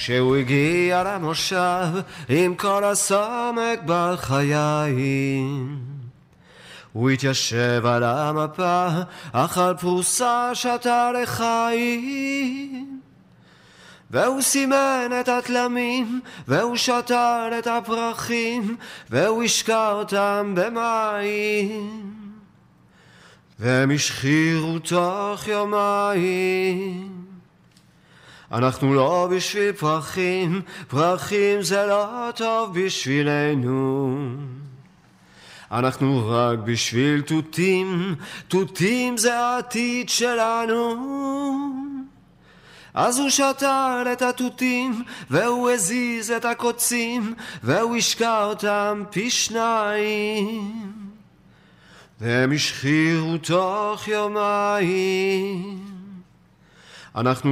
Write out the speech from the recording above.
כשהוא הגיע למושב עם כל הסומק בחיים, הוא התיישב על המפה, אכל פרוסה, שתה לחיים, והוא סימן את התלמים, והוא שתל את הפרחים, והוא השקע אותם במים, והם השחירו תוך יומיים. אנחנו לא בשביל פרחים, פרחים זה לא טוב בשבילנו. אנחנו רק בשביל תותים, תותים זה העתיד שלנו. אז הוא שתל את התותים, והוא הזיז את הקוצים, והוא השקע אותם פי שניים, והם השחירו תוך יומיים. אנחנו